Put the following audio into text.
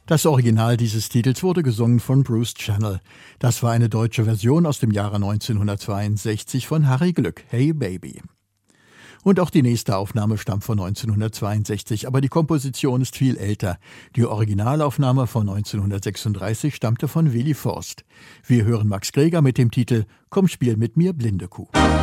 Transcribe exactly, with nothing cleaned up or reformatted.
Das Original dieses Titels wurde gesungen von Bruce Channel. Das war eine deutsche Version aus dem Jahre neunzehnhundertzweiundsechzig von Harry Glück, Hey Baby. Und auch die nächste Aufnahme stammt von neunzehnhundertzweiundsechzig, aber die Komposition ist viel älter. Die Originalaufnahme von neunzehnhundertsechsunddreißig stammte von Willi Forst. Wir hören Max Greger mit dem Titel »Komm, spiel mit mir, blinde Kuh«.